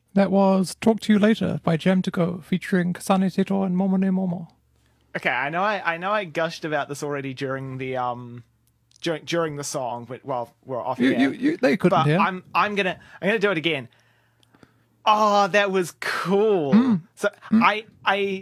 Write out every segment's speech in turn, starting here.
That was Talk to You Later by Jam to Go, featuring Kasane Teto and Momone Momo. Okay, I know I gushed about this already during the during the song, but well, we're off air. They couldn't But hear. I'm gonna do it again. Oh, that was cool. So I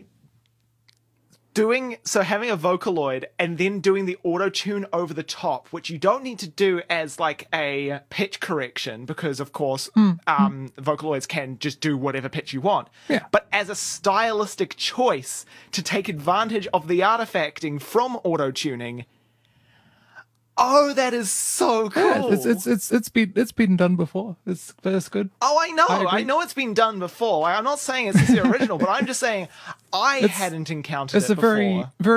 having a Vocaloid and then doing the auto tune over the top, which you don't need to do as like a pitch correction because of course Vocaloids can just do whatever pitch you want. Yeah. But as a stylistic choice to take advantage of the artifacting from auto tuning. Oh, that is so cool. Yeah, it's been done before. That's good. Oh, I know. I I know it's been done before. I'm not saying it's the original, but I'm just saying I hadn't encountered it before. It's a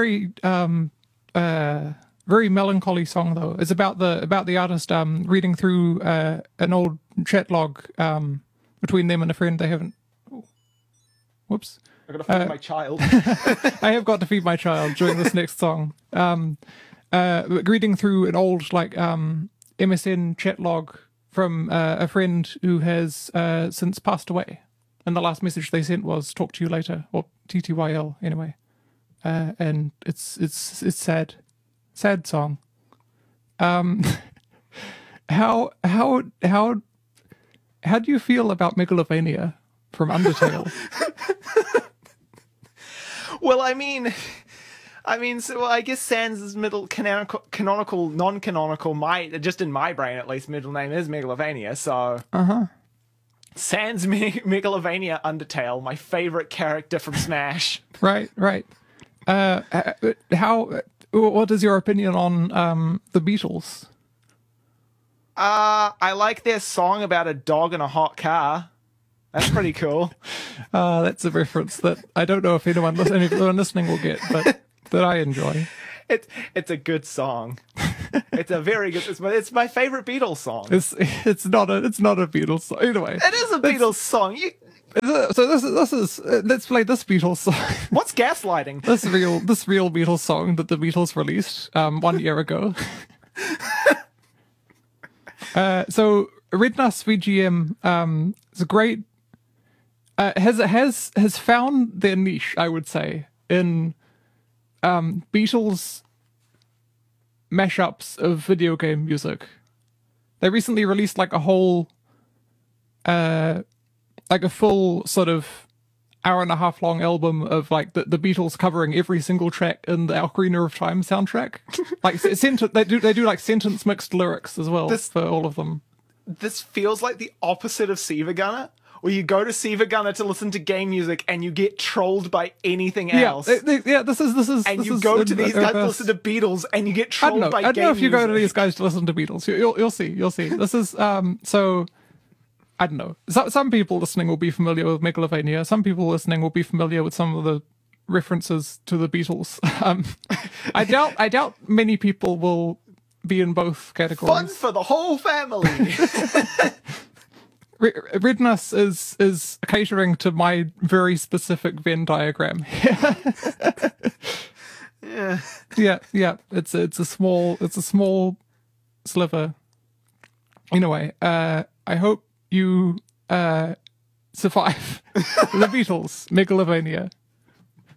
very melancholy song though. It's about the artist reading through an old chat log between them and a friend they haven't. Whoops. I've got to feed my child. I have got to feed my child during this next song. Reading through an old MSN chat log from a friend who has since passed away, and the last message they sent was "Talk to you later" or TTYL anyway, and it's sad song. How do you feel about Megalovania from Undertale? Well, I mean, so I guess Sans' middle canonical, non-canonical, just in my brain at least, middle name is Megalovania. So, Sans Megalovania Undertale, my favorite character from Smash. Right. What is your opinion on the Beatles? I like their song about a dog in a hot car. That's pretty cool. That's a reference that I don't know if anyone listening will get, but that I enjoy. It's a good song. It's a very good. It's my favorite Beatles song. It's not a Beatles song. Anyway, it is a Beatles song. So this is let's play this Beatles song. What's gaslighting? this real Beatles song that the Beatles released 1 year ago. So Rednus VGM is a great. Has found their niche, I would say, in Beatles mashups of video game music. They recently released like a whole, like a full sort of hour and a half long album of like the Beatles covering every single track in the Ocarina of Time soundtrack. Like they do like sentence mixed lyrics as well for all of them. This feels like the opposite of Siva Gunner, where you go to Siva Gunner to listen to game music and you get trolled by anything else. This is. And you go to these guys to listen to Beatles and you get trolled by game music. I don't know if you go to these guys to listen to Beatles. You'll see. This is so. I don't know. Some people listening will be familiar with Megalovania. Some people listening will be familiar with some of the references to the Beatles. I doubt many people will be in both categories. Fun for the whole family. Redness is catering to my very specific Venn diagram. Yeah. It's a small sliver. Anyway, I hope you survive the Beatles, Megalovania.